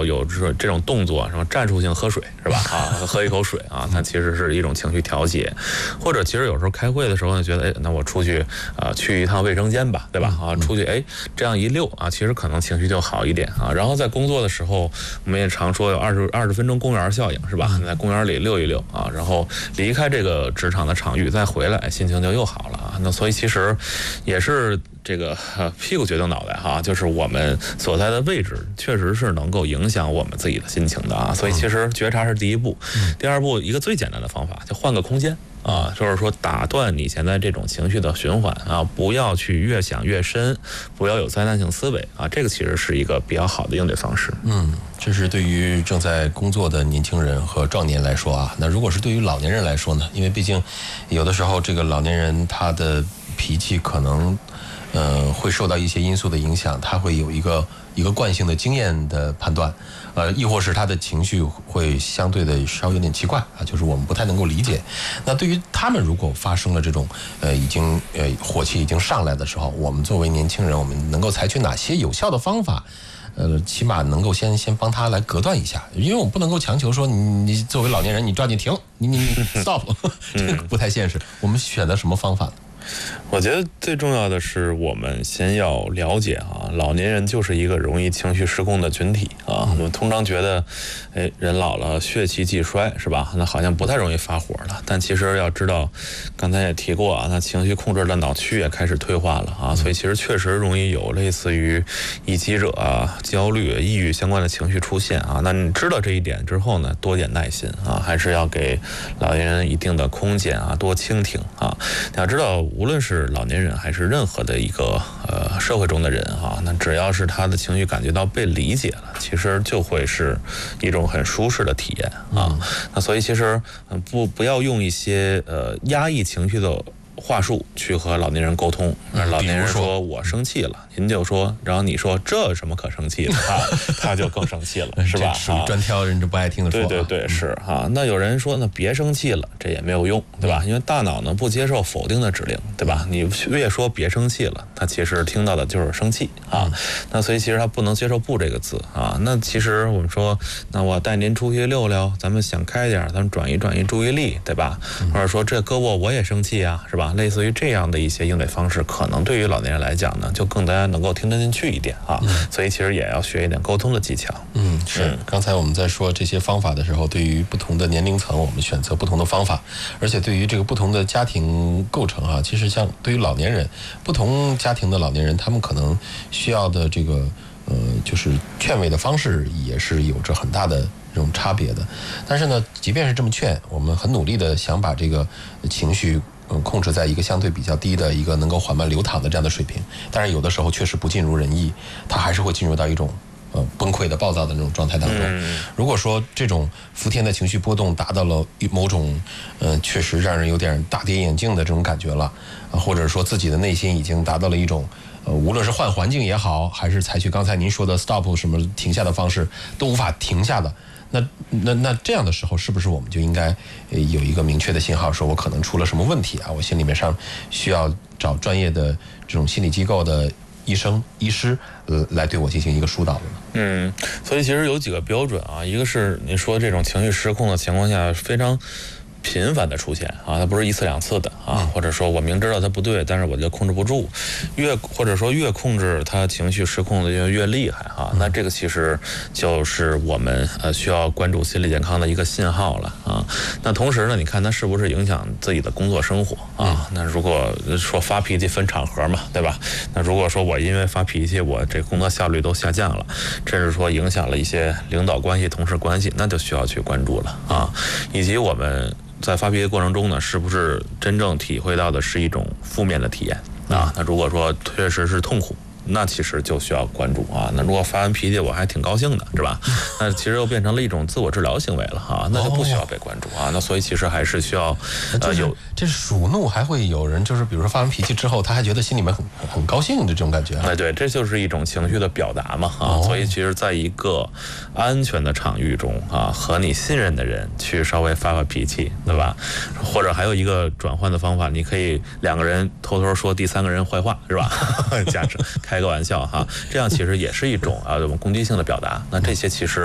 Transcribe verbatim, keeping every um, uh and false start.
有这这种动作，什么战术性喝水是吧？啊，喝一口水啊，它其实是一种情绪调节。或者其实有时候开会的时候呢，觉得哎，那我出去啊、呃、去一趟卫生间吧，对吧？啊，出去哎这样一溜啊，其实可能情绪就好一点啊。然后在工作的时候，我们也常说有二十二十分钟公园效应是吧？在公园里溜一溜啊，然后离开这个职场的场域再回来，心情就又好了啊。那所以其实也是。这个、呃、屁股决定脑袋哈，就是我们所在的位置确实是能够影响我们自己的心情的啊，所以其实觉察是第一步，嗯、第二步一个最简单的方法就换个空间啊，就是说打断你现在这种情绪的循环啊，不要去越想越深，不要有灾难性思维啊，这个其实是一个比较好的应对方式。 嗯，这是对于正在工作的年轻人和壮年来说啊，那如果是对于老年人来说呢？因为毕竟有的时候这个老年人他的脾气可能。呃，会受到一些因素的影响，他会有一个一个惯性的经验的判断，呃，亦或是他的情绪会相对的稍微有点奇怪啊，就是我们不太能够理解。那对于他们如果发生了这种呃已经呃火气已经上来的时候，我们作为年轻人，我们能够采取哪些有效的方法？呃，起码能够先先帮他来隔断一下，因为我们不能够强求说你你作为老年人你抓紧停，你你你 stop， 这个不太现实。我们选择什么方法呢？ 我觉得最重要的是，我们先要了解啊，老年人就是一个容易情绪失控的群体啊。我们通常觉得，哎，人老了血气既衰是吧？那好像不太容易发火了。但其实要知道，刚才也提过啊，那情绪控制的脑区也开始退化了啊，所以其实确实容易有类似于易激者啊、焦虑、抑郁相关的情绪出现啊。那你知道这一点之后呢，多点耐心啊，还是要给老年人一定的空间啊，多倾听啊。你要知道。无论是老年人还是任何的一个呃社会中的人哈，那只要是他的情绪感觉到被理解了，其实就会是一种很舒适的体验啊。嗯、那所以其实不不要用一些呃压抑情绪的话术去和老年人沟通。嗯、老年人说我生气了，您就说，然后你说这有什么可生气的啊？他就更生气了，是吧？ 属于专挑人家不爱听的说法。 对对对，是哈。那有人说，那别生气了，这也没有用，对吧？因为大脑呢不接受否定的指令，对吧？你越说别生气了，他其实听到的就是生气啊。那所以其实他不能接受不这个字啊。那其实我们说，那我带您出去溜溜，咱们想开点，咱们转移转移注意力，对吧？或者说这胳膊我也生气啊，是吧？类似于这样的一些应对方式，可能对于老年人来讲呢，就更大家能够听得进去一点啊。嗯、所以其实也要学一点沟通的技巧。 嗯，是。嗯、刚才我们在说这些方法的时候，对于不同的年龄层，我们选择不同的方法，而且对于这个不同的家庭构成啊，其实像对于老年人，不同家庭的老年人，他们可能需要的这个呃，就是劝慰的方式也是有着很大的这种差别的。但是呢，即便是这么劝，我们很努力的想把这个情绪。嗯，控制在一个相对比较低的一个能够缓慢流淌的这样的水平，但是有的时候确实不尽如人意，它还是会进入到一种呃崩溃的暴躁的那种状态当中。嗯、如果说这种伏天的情绪波动达到了某种嗯、呃、确实让人有点大跌眼镜的这种感觉了啊，或者说自己的内心已经达到了一种呃无论是换环境也好，还是采取刚才您说的 stop 什么停下的方式都无法停下的。那那那这样的时候，是不是我们就应该有一个明确的信号，说我可能出了什么问题啊？我心里面上需要找专业的这种心理机构的医生、医师呃来对我进行一个疏导的呢？ 嗯，所以其实有几个标准啊，一个是你说这种情绪失控的情况下非常频繁的出现啊，它不是一次两次的啊，或者说我明知道它不对，但是我就控制不住，越或者说越控制它情绪失控的就越厉害啊，那这个其实就是我们呃需要关注心理健康的一个信号了啊。那同时呢，你看它是不是影响自己的工作生活啊？那如果说发脾气分场合嘛，对吧？那如果说我因为发脾气，我这工作效率都下降了，甚至说影响了一些领导关系、同事关系，那就需要去关注了啊，以及我们。在发脾气过程中呢，是不是真正体会到的是一种负面的体验啊？那如果说确实是痛苦，那其实就需要关注啊。那如果发完脾气我还挺高兴的，是吧？那其实又变成了一种自我治疗行为了哈，那就不需要被关注啊。那所以其实还是需要呃有这属怒，还会有人就是比如说发完脾气之后，他还觉得心里面很很高兴的这种感觉。 哎，对，这就是一种情绪的表达嘛啊。所以其实在一个安全的场域中啊，和你信任的人去稍微发发脾气，对吧？或者还有一个转换的方法，你可以两个人偷偷说第三个人坏话，是吧？假设开个玩笑哈，这样其实也是一种啊，我们攻击性的表达。那这些其实。